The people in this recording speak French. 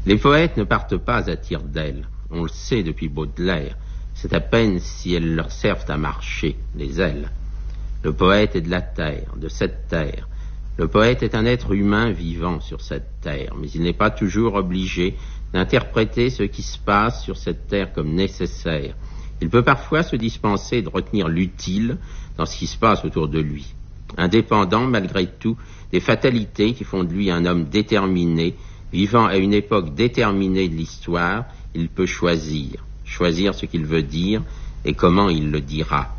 Les poètes ne partent pas à tire-d'aile, on le sait depuis Baudelaire. C'est à peine si elles leur servent à marcher, les ailes. Le poète est de la terre, de cette terre. Le poète est un être humain vivant sur cette terre, mais il n'est pas toujours obligé d'interpréter ce qui se passe sur cette terre comme nécessaire. Il peut parfois se dispenser de retenir l'utile dans ce qui se passe autour de lui. Indépendant, malgré tout, des fatalités qui font de lui un homme déterminé, vivant à une époque déterminée de l'histoire, il peut choisir ce qu'il veut dire et comment il le dira.